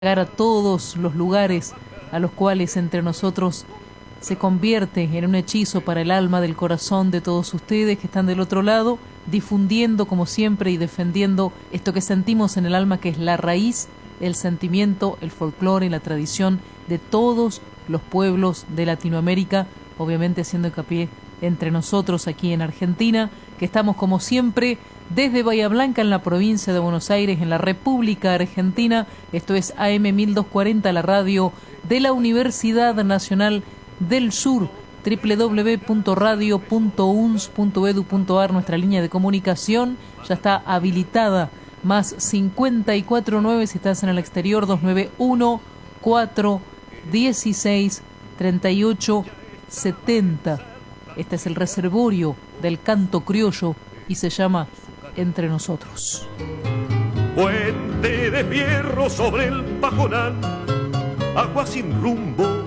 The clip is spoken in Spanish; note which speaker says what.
Speaker 1: llegar a todos los lugares a los cuales entre nosotros se convierte en un hechizo para el alma del corazón de todos ustedes que están del otro lado, difundiendo como siempre y defendiendo esto que sentimos en el alma, que es la raíz, el sentimiento, el folclore, la tradición de todos los pueblos de Latinoamérica, obviamente haciendo hincapié entre nosotros aquí en Argentina, que estamos como siempre desde Bahía Blanca en la provincia de Buenos Aires, en la República Argentina. Esto es AM 1240, la radio de la Universidad Nacional del Sur, www.radio.uns.edu.ar, nuestra línea de comunicación ya está habilitada, más 549 si estás en el exterior, 291 416 38 70. Este es el reservorio del canto criollo y se llama Entre Nosotros.
Speaker 2: Puente de fierro sobre el pajonal, agua sin rumbo